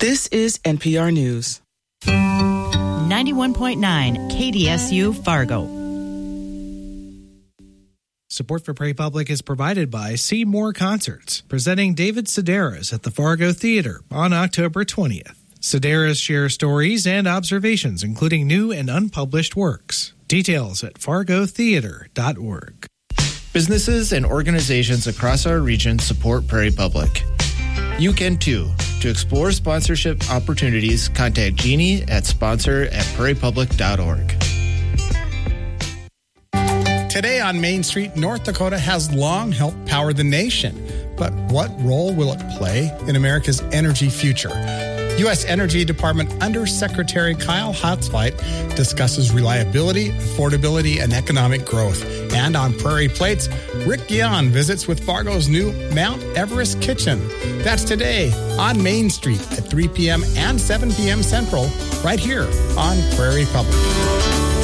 This is NPR News. 91.9 KDSU Fargo. Support for Prairie Public is provided by Seymour Concerts, presenting David Sedaris at the Fargo Theater on October 20th. Sedaris shares stories and observations, including new and unpublished works. Details at fargotheater.org. Businesses and organizations across our region support Prairie Public. You can too. To explore sponsorship opportunities, contact Jeannie at sponsor@prairiepublic.org. Today on Main Street, North Dakota has long helped power the nation. But what role will it play in America's energy future? U.S. Energy Department Undersecretary Kyle Hatzveit discusses reliability, affordability, and economic growth. And on Prairie Plates, Rick Guion visits with Fargo's new Mount Everest Kitchen. That's today on Main Street at 3 p.m. and 7 p.m. Central, right here on Prairie Public.